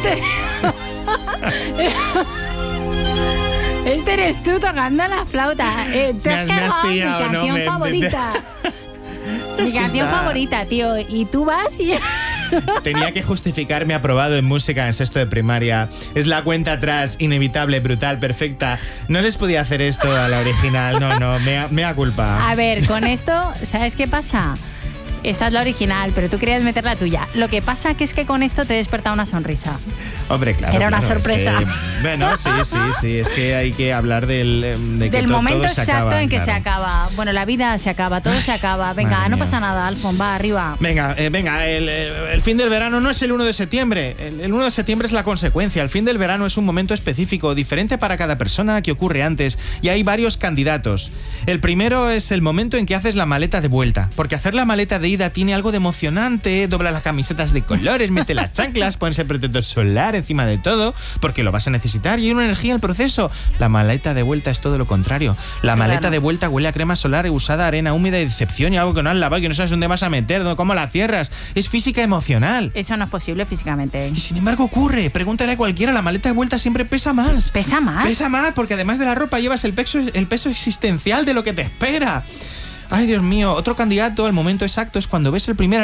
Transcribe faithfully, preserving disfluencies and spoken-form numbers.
Este... este eres tú tocando la flauta. Eh, te Me has has- me has cargado pillado, mi ¿no? canción Me- me- favorita. Es Mi que canción está- favorita, tío. Y tú vas y... Tenía que justificarme aprobado en música en sexto de primaria. Es la cuenta atrás, inevitable, brutal, perfecta. No les podía hacer esto a la original, no, no, mea, mea culpa. A ver, con esto, ¿sabes qué pasa? Esta es la original, pero tú querías meter la tuya. Lo que pasa que es que con esto te he despertado una sonrisa. Hombre, claro. Era una claro, es sorpresa. que, bueno, sí, sí, sí. Es que hay que hablar del, eh, de que Del to- momento todo se exacto acaba, en que claro. se acaba. Bueno, la vida se acaba, todo se acaba. Venga, madre no mía. pasa nada, Alfon, va arriba. Venga, eh, venga, el, el- el fin del verano no es el uno de septiembre. El, el uno de septiembre es la consecuencia. El fin del verano es un momento específico, diferente para cada persona que ocurre antes. Y hay varios candidatos. El primero es el momento en que haces la maleta de vuelta. Porque hacer la maleta de ida tiene algo de emocionante. Dobla las camisetas de colores, mete las chanclas, pones el protector solar encima de todo, porque lo vas a necesitar y hay una energía en el proceso. La maleta de vuelta es todo lo contrario. La Qué maleta raro. de vuelta huele a crema solar usada, arena húmeda y decepción y algo que no has lavado y que no sabes dónde vas a meter, ¿no? ¿Cómo la cierras? Es física emocional. Eso no es posible físicamente. Y sin embargo ocurre. Pregúntale a cualquiera, la maleta de vuelta siempre pesa más. ¿Pesa más? Pesa más porque además de la ropa llevas el peso, el peso existencial de lo que te espera. Ay, Dios mío, otro candidato al momento exacto es cuando ves el primer